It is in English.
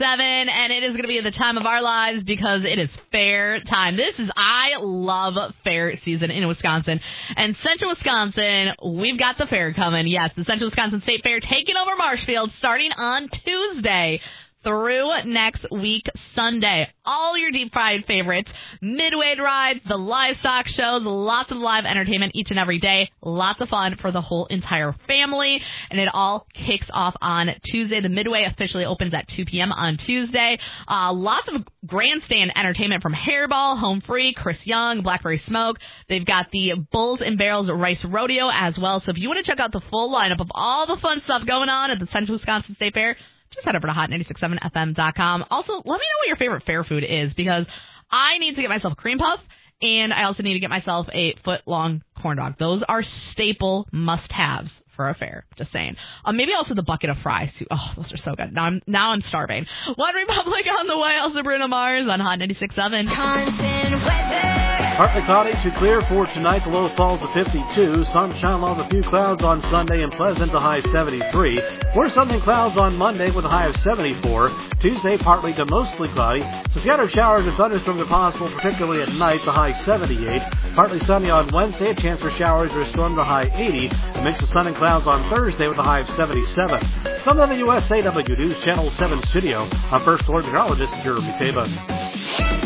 and it is going to be the time of our lives because it is fair time. I love fair season in Wisconsin. And Central Wisconsin, we've got the fair coming. Yes, the Central Wisconsin State Fair taking over Marshfield starting on Tuesday through next week, Sunday. All your deep fried favorites, midway rides, the livestock shows, lots of live entertainment each and every day. Lots of fun for the whole entire family. And it all kicks off on Tuesday. The midway officially opens at 2 p.m. on Tuesday. Lots of grandstand entertainment from Hairball, Home Free, Chris Young, Blackberry Smoke. They've got the Bulls and Barrels Rice Rodeo as well. So if you want to check out the full lineup of all the fun stuff going on at the Central Wisconsin State Fair, just head over to hot967fm.com. Also, let me know what your favorite fair food is, because I need to get myself a cream puff, and I also need to get myself a foot-long corn dog. Those are staple must-haves for a fair. Just saying. Maybe also the bucket of fries, too. Oh, those are so good. Now I'm starving. One Republic on the way. Also Bruno Mars on Hot 96.7. Wisconsin weather. Partly cloudy to clear for tonight. The low falls to 52. Sunshine along with a few clouds on Sunday and pleasant, the high 73. More sun and clouds on Monday with a high of 74. Tuesday, partly to mostly cloudy. Some scattered showers and thunderstorms are possible, particularly at night, the high 78. Partly sunny on Wednesday, a chance for showers or a storm, the high 80. A mix of sun and clouds on Thursday with a high of 77. From the USAW News Channel 7 studio, I'm First Floor Meteorologist Jeremy Taba.